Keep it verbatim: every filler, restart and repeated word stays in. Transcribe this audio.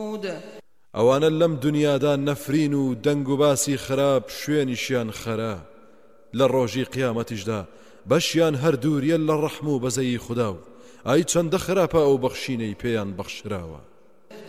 ئەوانە لەم دنیادا نەفرین و دەنگ و باسی خراپ شوێنیشیان خەرا لە ڕۆژی قیامەتیشدا بەشیان هەر دووریە لە ڕەحم و بەزەی خودا و ئای چەندە خراپە ئەو بەخشینەی پێیان بەخشراوە.